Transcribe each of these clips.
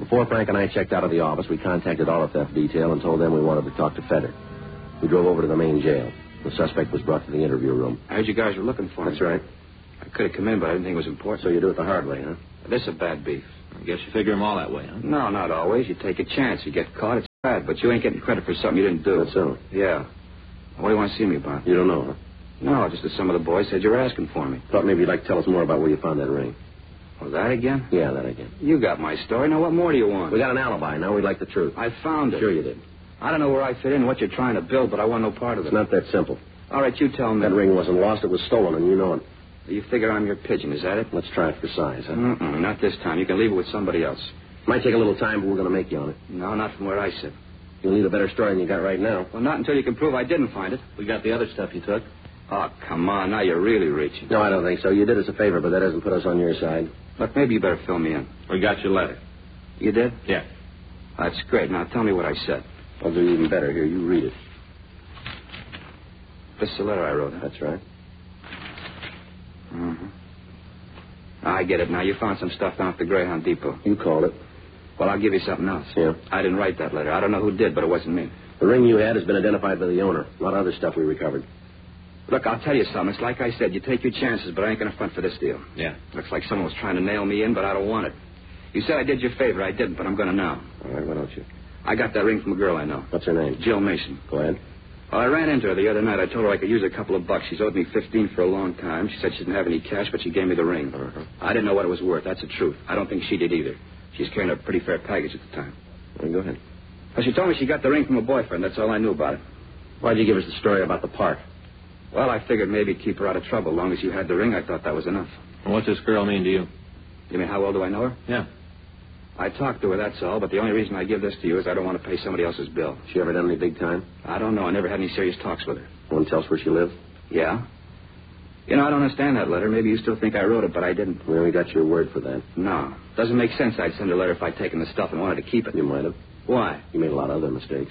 Before Frank and I checked out of the office, we contacted auto theft detail and told them we wanted to talk to Feder. We drove over to the main jail. The suspect was brought to the interview room. I heard you guys were looking for me. That's right. I could have come in, but I didn't think it was important. So you do it the hard way, huh? This is a bad beef. I guess you figure them all that way, huh? No, not always. You take a chance. You get caught, it's bad. But you ain't getting credit for something you didn't do. That's so. Yeah. What do you want to see me about? You don't know, huh? No, just that some of the boys said you were asking for me. Thought maybe you'd like to tell us more about where you found that ring. Oh, that again? Yeah, that again. You got my story. Now, what more do you want? We got an alibi. Now we'd like the truth. I found it. Sure you did. I don't know where I fit in, what you're trying to build, but I want no part of it. It's not that simple. All right, you tell me. That ring wasn't lost. It was stolen, and you know it. You figure I'm your pigeon, is that it? Let's try it for size, huh? Not this time. You can leave it with somebody else. Might take a little time, but we're going to make you on it. No, not from where I sit. You'll need a better story than you got right now. Well, not until you can prove I didn't find it. We got the other stuff you took. Oh, come on. Now you're really reaching. No, I don't think so. You did us a favor, but that doesn't put us on your side. Look, maybe you better fill me in. We got your letter. You did? Yeah. That's great. Now tell me what I said. I'll do even better. Here, you read it. This is the letter I wrote. Huh? That's right. Mm-hmm. I get it now. You found some stuff down at the Greyhound Depot. You called it. Well, I'll give you something else. Yeah? I didn't write that letter. I don't know who did, but it wasn't me. The ring you had has been identified by the owner. A lot of other stuff we recovered. Look, I'll tell you something. It's like I said, you take your chances, but I ain't going to front for this deal. Yeah. Looks like someone was trying to nail me in, but I don't want it. You said I did you a favor. I didn't, but I'm going to now. All right, why don't you? I got that ring from a girl I know. What's her name? Jill Mason. Go ahead. Well, I ran into her the other night. I told her I could use a couple of bucks. She's owed me $15 for a long time. She said she didn't have any cash, but she gave me the ring. Uh-huh. I didn't know what it was worth. That's the truth. I don't think she did either. She's carrying a pretty fair package at the time. Well, go ahead. Well, she told me she got the ring from a boyfriend. That's all I knew about it. Why'd you give us the story about the park? Well, I figured maybe keep her out of trouble. As long as you had the ring, I thought that was enough. And what's this girl mean to you? You mean how well do I know her? Yeah. I talked to her, that's all, but the only reason I give this to you is I don't want to pay somebody else's bill. She ever done any big time? I don't know. I never had any serious talks with her. Want to tell us where she lives? Yeah? You know, I don't understand that letter. Maybe you still think I wrote it, but I didn't. We only got your word for that. No. Doesn't make sense I'd send a letter if I'd taken the stuff and wanted to keep it. You might have. Why? You made a lot of other mistakes.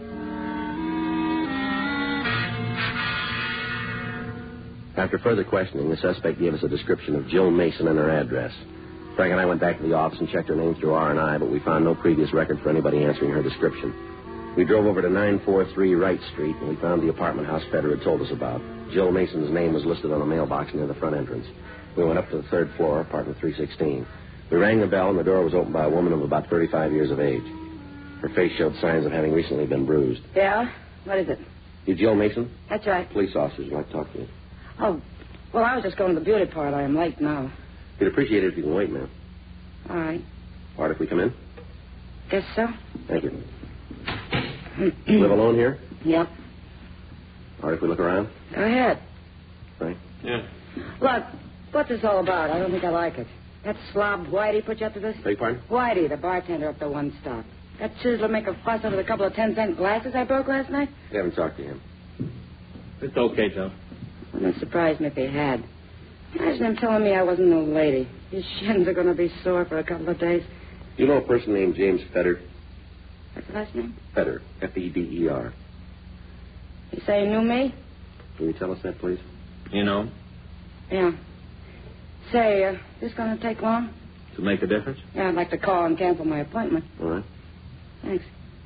After further questioning, the suspect gave us a description of Jill Mason and her address. Frank and I went back to the office and checked her name through R&I, but we found no previous record for anybody answering her description. We drove over to 943 Wright Street, and we found the apartment house Feder had told us about. Jill Mason's name was listed on a mailbox near the front entrance. We went up to the third floor, apartment 316. We rang the bell, and the door was opened by a woman of about 35 years of age. Her face showed signs of having recently been bruised. Yeah? What is it? You Jill Mason? That's right. Police officers would like to talk to you. Oh, well, I was just going to the beauty parlor. I'm late now. We'd appreciate it if you can wait, ma'am. All right. All right, if we come in? Guess so. Thank you. You live alone here? Yep. All right, if we look around? Go ahead. Frank? Yeah. Look, what's this all about? I don't think I like it. That slob Whitey put you up to this? Beg your pardon? Whitey, the bartender up the One Stop. That chiseler make a fuss over the couple of 10-cent glasses I broke last night? We haven't talked to him. It's okay, Joe. Wouldn't surprise me if he had. Imagine him telling me I wasn't no lady. His shins are going to be sore for a couple of days. Do you know a person named James Feder? What's the last name? Feder. F-E-D-E-R. You say you knew me? Can you tell us that, please? You know, Yeah. Say, this going to take long? to make a difference? Yeah, I'd like to call and cancel my appointment. All right. Thanks.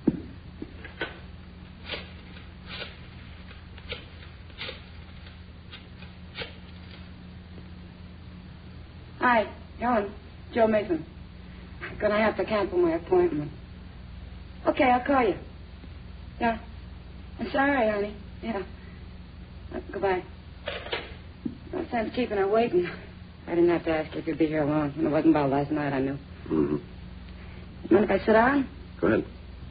Hi, Helen. Joe Mason. Gonna have to cancel my appointment. Okay, I'll call you. Yeah. I'm sorry, honey. Yeah. Goodbye. No sense keeping her waiting. I didn't have to ask you if you'd be here alone. And it wasn't about last night, I knew. Mm-hmm. Mind if I sit down? Go ahead.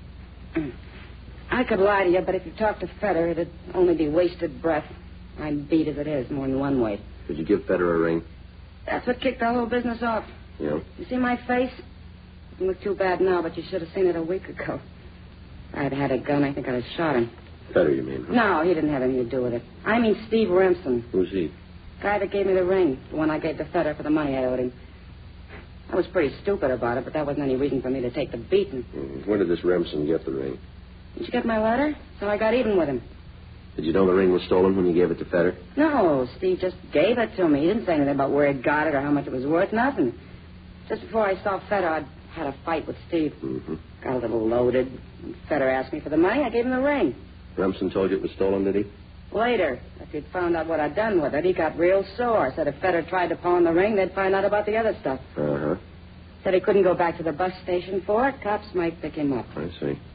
I could lie to you, but if you talk to Feder, it'd only be wasted breath. I'm beat as it is, more than one way. Did you give Feder a ring? That's what kicked the whole business off. Yeah. You see my face? It doesn't look too bad now, but you should have seen it a week ago. If I'd had a gun, I think I'd have shot him. Feder, you mean? Huh? No, he didn't have anything to do with it. I mean Steve Remsen. Who's he? Guy that gave me the ring, the one I gave to Feder for the money I owed him. I was pretty stupid about it, but that wasn't any reason for me to take the beating. When did this Remsen get the ring? Did you get my letter? So I got even with him. Did you know the ring was stolen when you gave it to Feder? No, Steve just gave it to me. He didn't say anything about where he got it or how much it was worth. Nothing. Just before I saw Feder, Had a fight with Steve. Mm-hmm. Got a little loaded. When Feder asked me for the money, I gave him the ring. Remsen told you it was stolen, did he? Later, after he'd found out what I'd done with it, he got real sore. Said if Feder tried to pawn the ring, they'd find out about the other stuff. Uh-huh. Said he couldn't go back to the bus station for it. Cops might pick him up. I see.